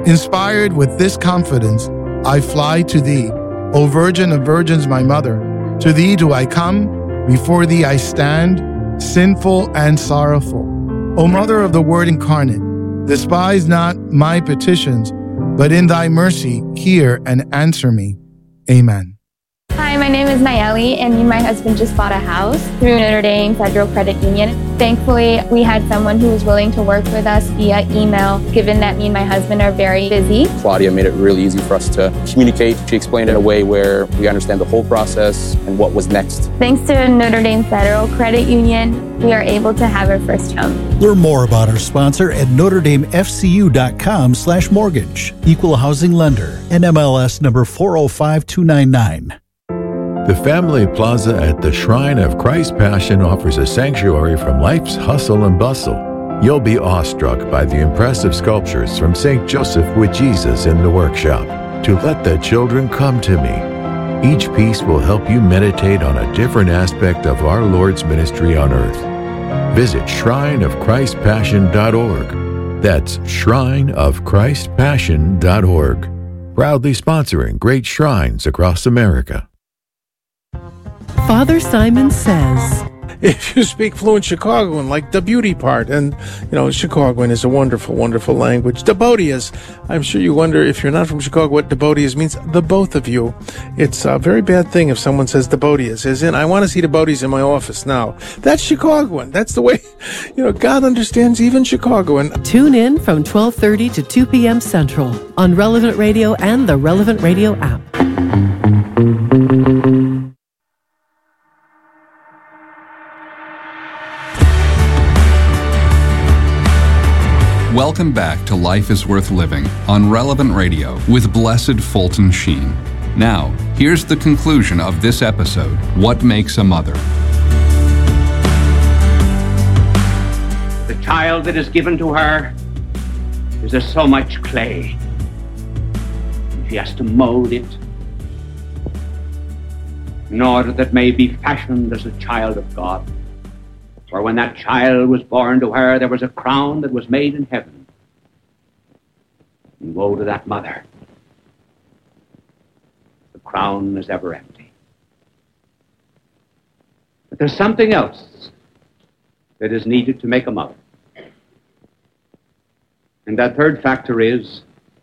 Inspired with this confidence, I fly to thee, O Virgin of Virgins, my mother. To thee do I come, before thee I stand, sinful and sorrowful. O Mother of the Word incarnate, despise not my petitions, but in thy mercy hear and answer me. Amen. Hi, my name is Nayeli, and me and my husband just bought a house through Notre Dame Federal Credit Union. Thankfully, we had someone who was willing to work with us via email, given that me and my husband are very busy. Claudia made it really easy for us to communicate. She explained it in a way where we understand the whole process and what was next. Thanks to Notre Dame Federal Credit Union, we are able to have our first home. Learn more about our sponsor at NotreDameFCU.com/mortgage. Equal housing lender. NMLS number 405299. The Family Plaza at the Shrine of Christ Passion offers a sanctuary from life's hustle and bustle. You'll be awestruck by the impressive sculptures from St. Joseph with Jesus in the workshop. To let the children come to me. Each piece will help you meditate on a different aspect of our Lord's ministry on earth. Visit shrineofchristpassion.org. That's shrineofchristpassion.org. Proudly sponsoring great shrines across America. Father Simon Says. If you speak fluent Chicagoan, like the beauty part, and, Chicagoan is a wonderful, wonderful language. Debodias, I'm sure you wonder, if you're not from Chicago, what Debodias means. The both of you. It's a very bad thing if someone says Debodias, as in, I want to see Debodias in my office now. That's Chicagoan. That's the way, God understands even Chicagoan. Tune in from 12:30 to 2 p.m. Central on Relevant Radio and the Relevant Radio app. Welcome back to Life is Worth Living on Relevant Radio with Blessed Fulton Sheen. Now, here's the conclusion of this episode, What Makes a Mother? The child that is given to her is as so much clay. She has to mold it in order that may be fashioned as a child of God. For when that child was born to her, there was a crown that was made in heaven. And woe to that mother. The crown is ever empty. But there's something else that is needed to make a mother. And that third factor is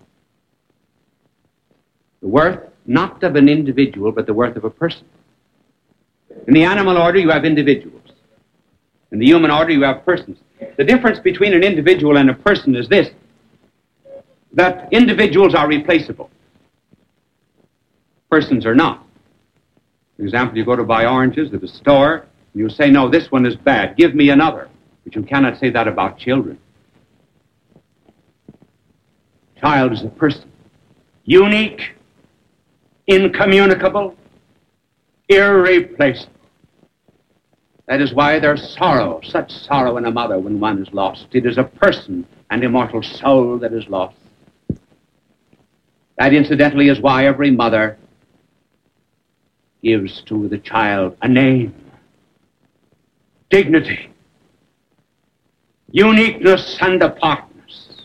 the worth not of an individual, but the worth of a person. In the animal order, you have individuals. In the human order, you have persons. The difference between an individual and a person is this, that individuals are replaceable. Persons are not. For example, you go to buy oranges at a store, and you say, no, this one is bad, give me another. But you cannot say that about children. Child is a person. Unique, incommunicable, irreplaceable. That is why there's sorrow, such sorrow in a mother when one is lost. It is a person and immortal soul that is lost. That, incidentally, is why every mother gives to the child a name, dignity, uniqueness, and apartness.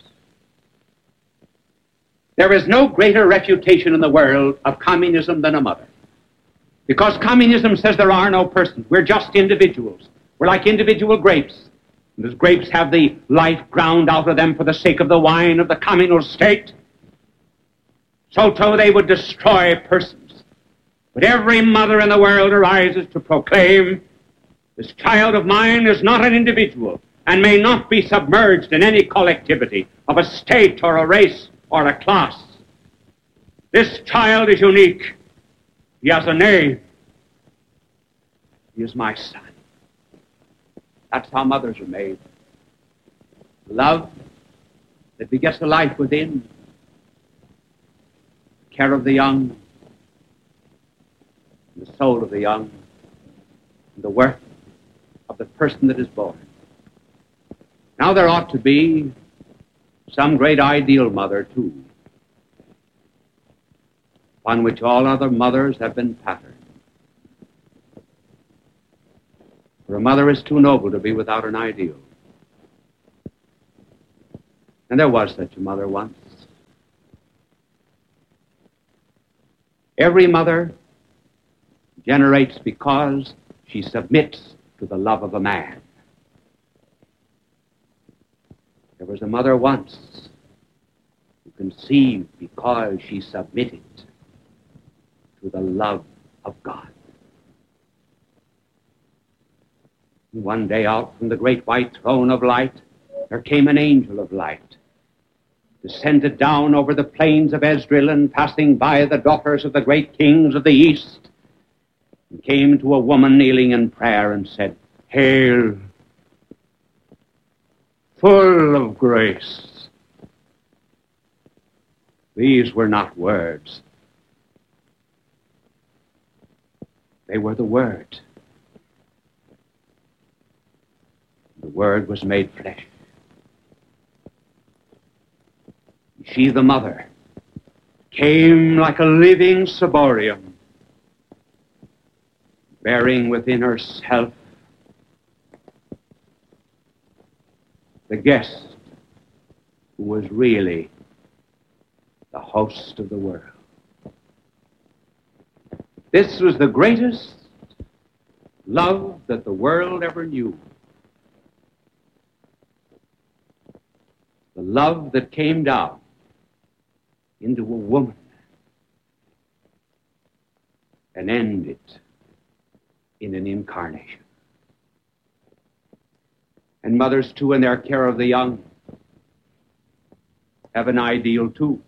There is no greater refutation in the world of communism than a mother. Because communism says there are no persons. We're just individuals. We're like individual grapes. And as grapes have the life ground out of them for the sake of the wine of the communal state, so too they would destroy persons. But every mother in the world arises to proclaim, this child of mine is not an individual and may not be submerged in any collectivity of a state or a race or a class. This child is unique. He has a name. He is my son. That's how mothers are made. Love that begets the life within. Care of the young. The soul of the young. And the worth of the person that is born. Now there ought to be some great ideal mother, too, on which all other mothers have been patterned. For a mother is too noble to be without an ideal. And there was such a mother once. Every mother generates because she submits to the love of a man. There was a mother once who conceived because she submitted to the love of God. One day out from the great white throne of light, there came an angel of light, descended down over the plains of Esdrael, and passing by the daughters of the great kings of the east, and came to a woman kneeling in prayer and said, "Hail, full of grace." These were not words. They were the Word. The Word was made flesh. She, the mother, came like a living ciborium, bearing within herself the guest who was really the host of the world. This was the greatest love that the world ever knew. The love that came down into a woman and ended in an incarnation. And mothers, too, in their care of the young, have an ideal, too.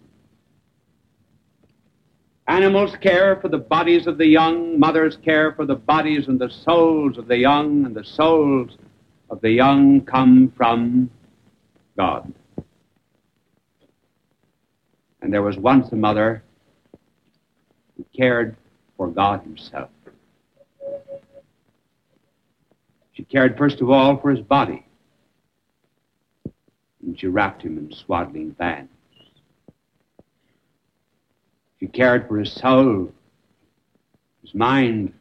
Animals care for the bodies of the young. Mothers care for the bodies and the souls of the young, and the souls of the young come from God. And there was once a mother who cared for God himself. She cared first of all for his body, and she wrapped him in swaddling bands. She cared for his soul, his mind,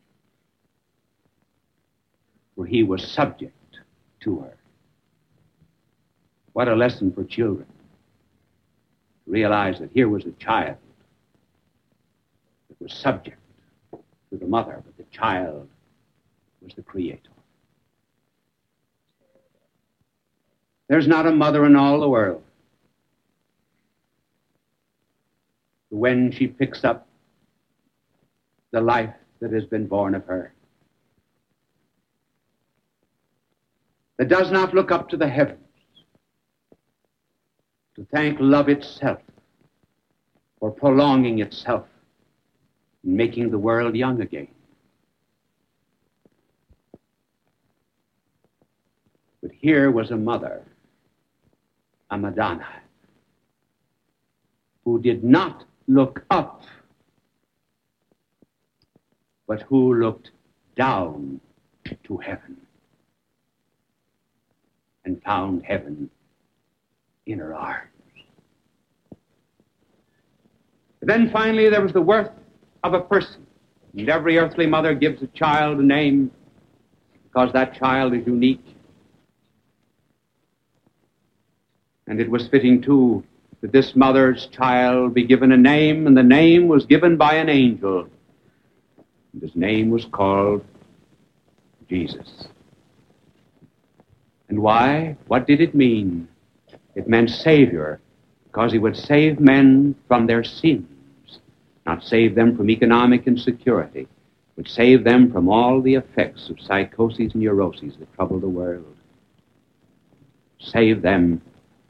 for he was subject to her. What a lesson for children. Realize that here was a child that was subject to the mother, but the child was the creator. There's not a mother in all the world who, when she picks up the life that has been born of her, that does not look up to the heavens to thank love itself for prolonging itself and making the world young again. But here was a mother, a Madonna, who did not look up, but who looked down to heaven and found heaven in her arms. Then finally there was the worth of a person. And every earthly mother gives a child a name because that child is unique. And it was fitting, too, that this mother's child be given a name, and the name was given by an angel. And his name was called Jesus. And why? What did it mean? It meant Savior, because he would save men from their sins, not save them from economic insecurity, but save them from all the effects of psychoses and neuroses that trouble the world. Save them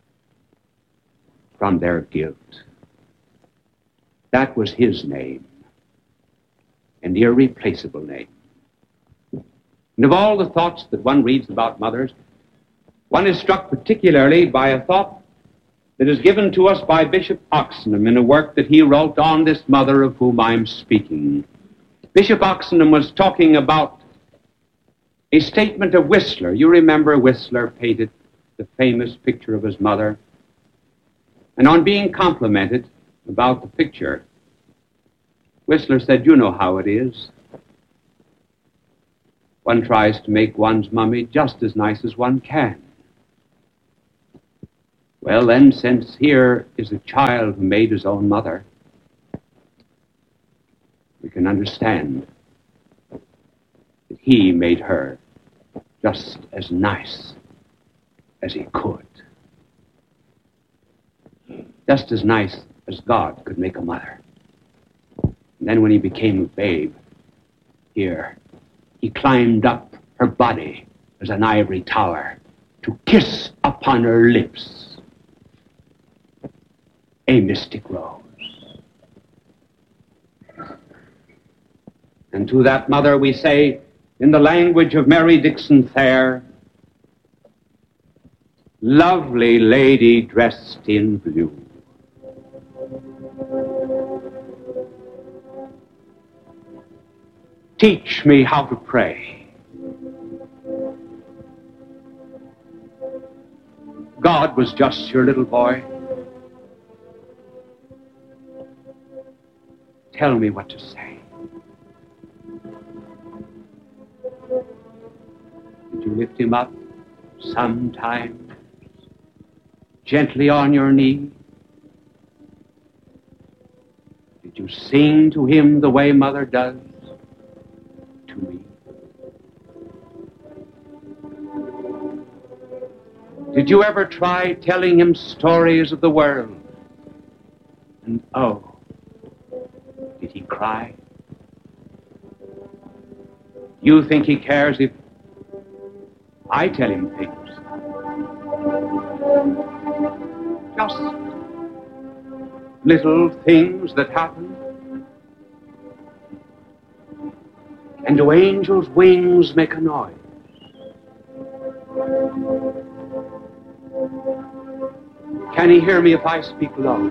from their guilt. That was his name, an irreplaceable name. And of all the thoughts that one reads about mothers, one is struck particularly by a thought that is given to us by Bishop Oxenham in a work that he wrote on this mother of whom I'm speaking. Bishop Oxenham was talking about a statement of Whistler. You remember Whistler painted the famous picture of his mother. And on being complimented about the picture, Whistler said, "You know how it is. One tries to make one's mummy just as nice as one can. Well, then, since here is a child who made his own mother, we can understand that he made her just as nice as he could. Just as nice as God could make a mother. And then when he became a babe, here, he climbed up her body as an ivory tower to kiss upon her lips a mystic rose. And to that mother we say, in the language of Mary Dixon Thayer, lovely lady dressed in blue. Teach me how to pray. God was just your little boy. Tell me what to say. Did you lift him up sometimes, gently on your knee? Did you sing to him the way mother does to me? Did you ever try telling him stories of the world? And oh, did he cry? You think he cares if I tell him things? Just little things that happen. And do angels' wings make a noise? Can he hear me if I speak low?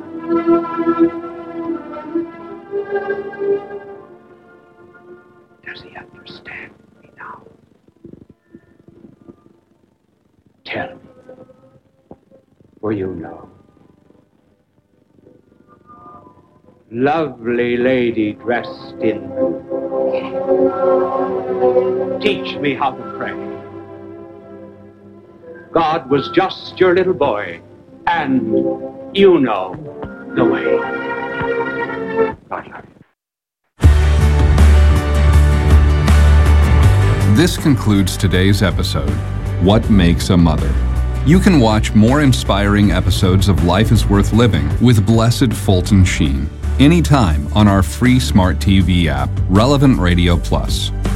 Does he understand me now? Tell me, for you know. Lovely lady dressed in blue, teach me how to pray. God was just your little boy, and you know the way. God love you. This concludes today's episode, What Makes a Mother? You can watch more inspiring episodes of Life is Worth Living with Blessed Fulton Sheen anytime on our free smart TV app, Relevant Radio Plus.